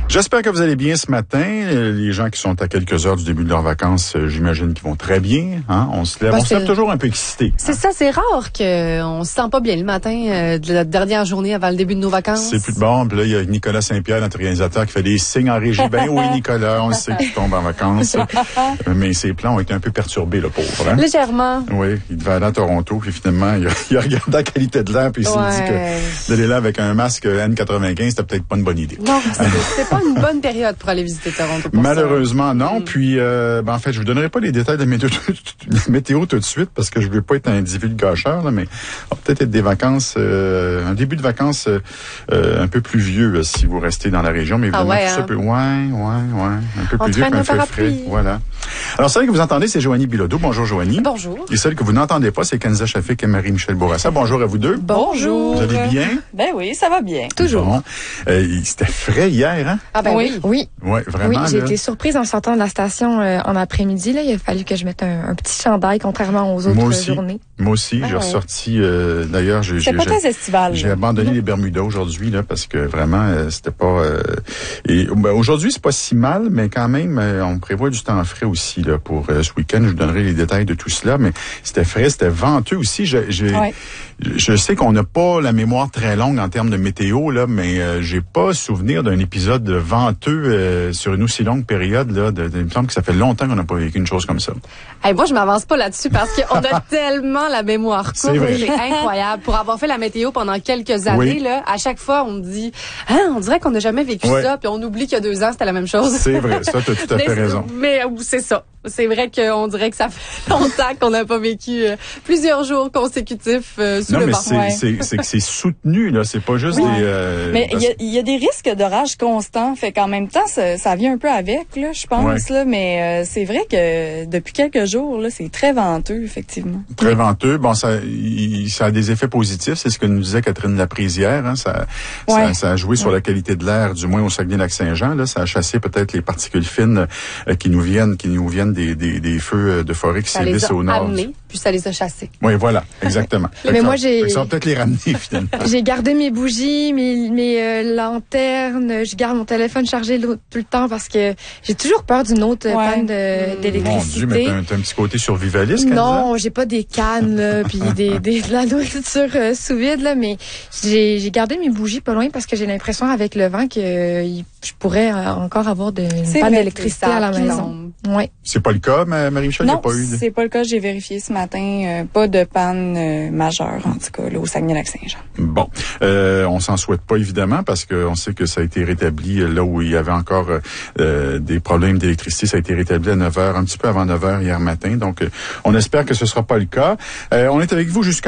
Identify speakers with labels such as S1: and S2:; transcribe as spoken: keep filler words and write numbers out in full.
S1: J'espère que vous allez bien ce matin. Les gens qui sont à quelques heures du début de leurs vacances, j'imagine qu'ils vont très bien. Hein? On se lève, bah, on se lève toujours un peu excité.
S2: C'est
S1: hein?
S2: ça, c'est rare qu'on se sent pas bien le matin euh, de la dernière journée avant le début de nos vacances.
S1: C'est plus de bon. Puis là, il y a Nicolas Saint-Pierre, notre organisateur, qui fait des signes en régie. Ben oui, Nicolas, on sait qu'il tombe en vacances. Mais ses plans ont été un peu perturbés, le pauvre. Hein?
S2: Légèrement.
S1: Oui, il devait aller à Toronto, puis finalement, il a, il a regardé la qualité de l'air, puis il s'est
S2: ouais.
S1: dit que d'aller là avec un masque N quatre-vingt-quinze, c'était peut-être pas une bonne idée.
S2: Non, c'est pas une bonne période pour aller visiter Toronto. Pour
S1: Malheureusement,
S2: ça.
S1: non.
S2: Mm.
S1: Puis, euh, ben, en fait, je vous donnerai pas les détails de météo, météo tout de suite parce que je veux pas être un divulgacheur, là, mais ça va peut-être être des vacances, euh, un début de vacances euh, un peu pluvieux là, si vous restez dans la région. Mais évidemment,
S2: ah ouais,
S1: tout
S2: hein?
S1: ça peut, ouais, ouais, ouais, un peu plus vieux qu'un feu frais. Voilà. Alors, celle que vous entendez, c'est Joanie Bilodeau. Bonjour, Joanie.
S2: Bonjour.
S1: Et celle que vous n'entendez pas, c'est Kenza Shafik et Marie-Michel Bourassa. Bonjour à vous deux.
S2: Bonjour.
S1: Vous allez bien?
S3: Ben oui, ça va bien.
S2: Toujours.
S1: Bon. Euh, c'était frais hier, hein?
S2: Ah ben oui.
S4: Oui.
S1: Ouais, vraiment.
S4: Oui, j'ai
S1: là.
S4: été surprise en sortant de la station euh, en après-midi. Là, il a fallu que je mette un, un petit chandail, contrairement aux autres
S1: Moi aussi.
S4: journées.
S1: Moi aussi,
S4: Ah
S1: j'ai
S4: ouais.
S1: ressorti. Euh, d'ailleurs, j'ai.
S3: C'est
S1: j'ai,
S3: pas
S1: j'ai,
S3: très estival.
S1: J'ai abandonné les Bermudas aujourd'hui là parce que vraiment, euh, c'était pas. Euh, et ben, aujourd'hui, c'est pas si mal, mais quand même, euh, on prévoit du temps frais aussi là pour euh, ce week-end. Je vous donnerai les détails de tout cela, mais c'était frais, c'était venteux aussi. J'ai, j'ai,
S3: ouais.
S1: Je sais qu'on n'a pas la mémoire très longue en termes de météo là, mais euh, j'ai pas souvenir d'un épisode venteux euh, sur une aussi longue période là. De, de, il me semble que ça fait longtemps qu'on n'a pas vécu une chose comme ça.
S2: Hey, moi, je m'avance pas là-dessus parce qu'on a tellement la mémoire courte.
S1: C'est vrai.
S2: C'est incroyable. Pour avoir fait la météo pendant quelques années,
S1: oui.
S2: là, à chaque fois, on me dit, hein, on dirait qu'on n'a jamais vécu
S1: ouais.
S2: ça, puis on oublie qu'il y a deux ans, c'était la même chose.
S1: C'est vrai, ça, t'as tout à fait
S2: mais,
S1: raison.
S2: Mais c'est ça. C'est vrai qu'on dirait que ça fait longtemps qu'on n'a pas vécu euh, plusieurs jours consécutifs euh, sous
S1: non,
S2: le
S1: mais
S2: vent.
S1: c'est,
S3: ouais.
S1: c'est, c'est que c'est soutenu, là. C'est pas juste
S3: oui.
S1: des... Euh,
S3: mais il
S1: parce...
S3: y, a, y a des risques d'orage constants. Fait qu'en même temps, ça, ça vient un peu avec, là, je pense.
S1: Ouais.
S3: Là, mais euh, c'est vrai que depuis quelques jours, là, c'est très venteux, effectivement.
S1: Très venteux. Bon, ça, y, ça a des effets positifs. C'est ce que nous disait Catherine Laprésière. Hein. Ça,
S3: ouais.
S1: ça, ça a joué sur ouais. la qualité de l'air, du moins au Saguenay-Lac-Saint-Jean. Là, ça a chassé peut-être les particules fines euh, qui nous viennent, qui nous viennent des, des, des feux de forêt qui sévissent au nord.
S2: Amenés, puis ça les a chassés.
S1: Oui, voilà, exactement.
S4: Mais moi, j'ai...
S1: Ça va peut-être les ramener, finalement.
S4: J'ai gardé mes bougies, mes, mes euh, lanternes. Je garde mon téléphone chargé tout le temps parce que j'ai toujours peur d'une autre ouais. panne de, mmh. d'électricité.
S1: Mon Dieu, mais t'as un, t'as un petit côté survivaliste,
S4: non, j'ai pas des cannes, là, puis des, des, de la nourriture euh, sous vide, là, mais j'ai, j'ai gardé mes bougies pas loin parce que j'ai l'impression avec le vent que euh, je pourrais euh, encore avoir de, une panne d'électricité à la maison. Ouais.
S1: C'est pas le cas, Marie-Michel?
S3: Non,
S1: pas eu de...
S3: c'est pas le cas. J'ai vérifié ce matin. Euh, pas de panne euh, majeure, en tout cas, là, au Saguenay-Lac-Saint-Jean.
S1: Bon. Euh, on s'en souhaite pas, évidemment, parce qu'on sait que ça a été rétabli là où il y avait encore euh, des problèmes d'électricité. Ça a été rétabli à neuf heures, un petit peu avant neuf heures hier matin. Donc, euh, on espère que ce sera pas le cas. Euh, on est avec vous jusqu'à